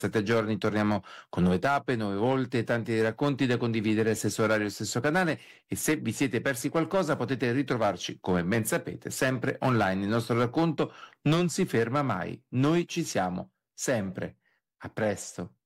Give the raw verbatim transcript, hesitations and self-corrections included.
Sette giorni torniamo con nuove tappe, nuove volte e tanti racconti da condividere, stesso orario, stesso canale, e se vi siete persi qualcosa potete ritrovarci, come ben sapete, sempre online. Il nostro racconto non si ferma mai, noi ci siamo, sempre. A presto.